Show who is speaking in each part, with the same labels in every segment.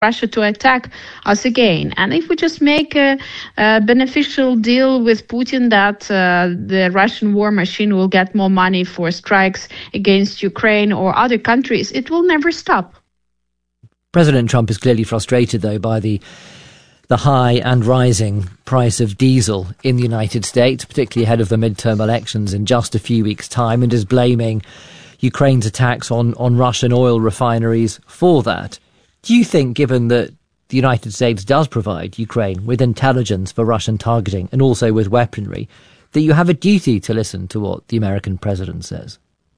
Speaker 1: Russia to attack us again. And if we just make a beneficial deal with Putin that the Russian war machine will get more money for strikes against Ukraine or other countries, it will never stop.
Speaker 2: President Trump is clearly frustrated, though, by the high and rising price of diesel in the United States, particularly ahead of the midterm elections in just a few weeks' time, and is blaming Ukraine's attacks on Russian oil refineries for that. Do you think, given that the United States does provide Ukraine with intelligence for Russian targeting and also with weaponry, that you have a duty to listen to what the American president says?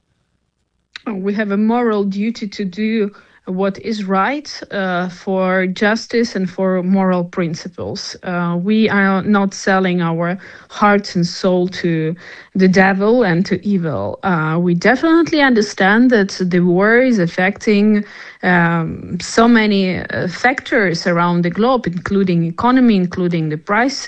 Speaker 1: We have a moral duty to do what is right for justice and for moral principles. We are not selling our hearts and soul to the devil and to evil. We definitely understand that the war is affecting so many factors around the globe, including economy, including the prices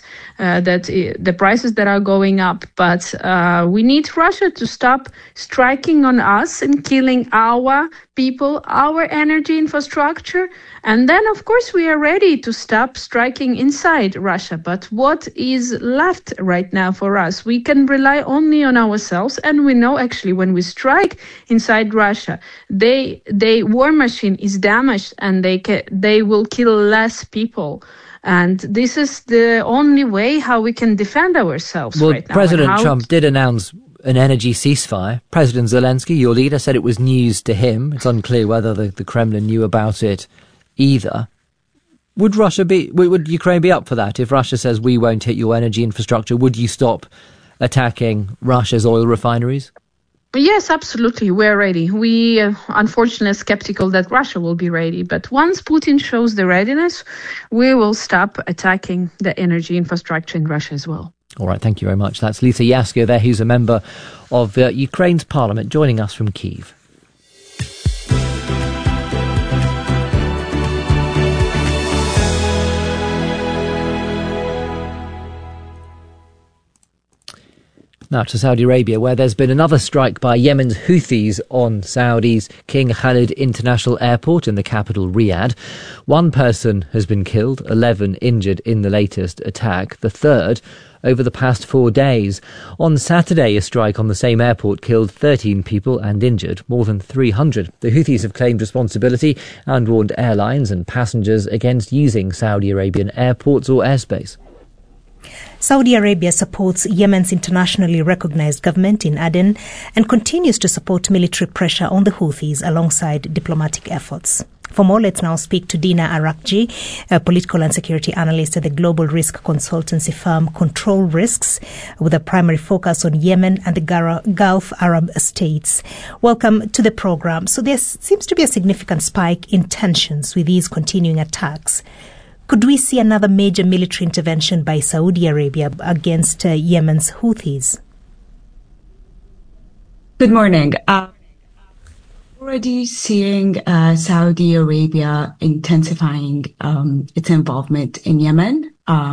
Speaker 1: that are going up. But we need Russia to stop striking on us and killing our people, our energy infrastructure. And then, of course, we are ready to stop striking inside Russia. But what is left right now for us? We can rely only on ourselves. And we know, actually, when we strike inside Russia, the war machine is damaged and they will kill less people. And this is the only way how we can defend ourselves right now.
Speaker 2: President Trump did announce an energy ceasefire. President Zelensky, your leader, said it was news to him. It's unclear whether the Kremlin knew about it either. Would Ukraine be up for that? If Russia says we won't hit your energy infrastructure, would you stop attacking Russia's oil refineries?
Speaker 1: Yes, absolutely. We're ready. We, unfortunately, are skeptical that Russia will be ready. But once Putin shows the readiness, we will stop attacking the energy infrastructure in Russia as well.
Speaker 2: All right, thank you very much. That's Lisa Yasko there, who's a member of Ukraine's parliament, joining us from Kyiv. Now to Saudi Arabia, where there's been another strike by Yemen's Houthis on Saudi's King Khalid International Airport in the capital, Riyadh. One person has been killed, 11 injured in the latest attack, the third over the past 4 days. On Saturday, a strike on the same airport killed 13 people and injured more than 300. The Houthis have claimed responsibility and warned airlines and passengers against using Saudi Arabian airports or airspace.
Speaker 3: Saudi Arabia supports Yemen's internationally recognized government in Aden and continues to support military pressure on the Houthis alongside diplomatic efforts. For more, let's now speak to Dina Arakji, a political and security analyst at the global risk consultancy firm Control Risks, with a primary focus on Yemen and the Gulf Arab states. Welcome to the program. So there seems to be a significant spike in tensions with these continuing attacks. Could we see another major military intervention by Saudi Arabia against Yemen's Houthis?
Speaker 4: Good morning. Already seeing Saudi Arabia intensifying its involvement in Yemen.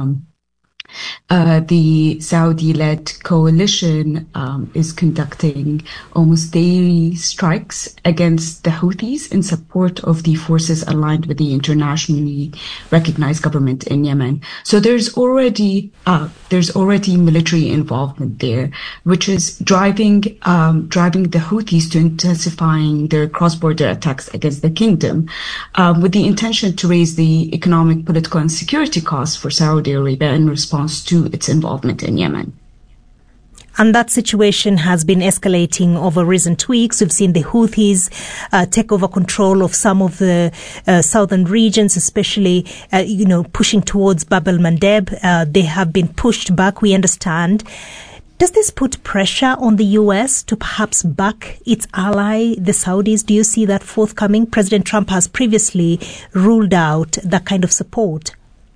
Speaker 4: The Saudi-led coalition is conducting almost daily strikes against the Houthis in support of the forces aligned with the internationally recognized government in Yemen. So there's already military involvement there, which is driving the Houthis to intensifying their cross-border attacks against the kingdom, with the intention to raise the economic, political, and security costs for Saudi Arabia in response to its involvement in Yemen.
Speaker 3: And that situation has been escalating over recent weeks. We've seen the Houthis take over control of some of the southern regions, especially, pushing towards Bab el-Mandeb. They have been pushed back, we understand. Does this put pressure on the U.S. to perhaps back its ally, the Saudis? Do you see that forthcoming? President Trump has previously ruled out that kind of support.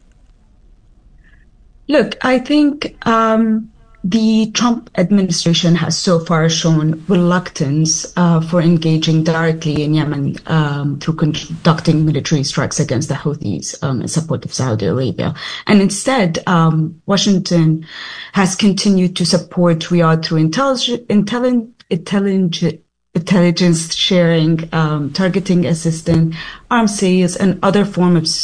Speaker 4: Look, I think the Trump administration has so far shown reluctance for engaging directly in Yemen through conducting military strikes against the Houthis in support of Saudi Arabia. And instead, Washington has continued to support Riyadh through intelligence sharing, targeting assistance, arms sales, and other forms